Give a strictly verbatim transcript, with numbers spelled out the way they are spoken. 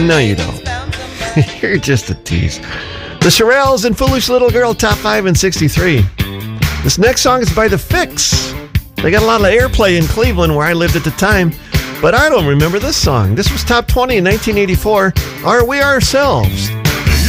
No, you don't. You're just a tease. The Shirelles and Foolish Little Girl, top five in sixty-three. This next song is by The Fix. They got a lot of airplay in Cleveland where I lived at the time, but I don't remember this song. This was top twenty in nineteen eighty-four. Are We Ourselves?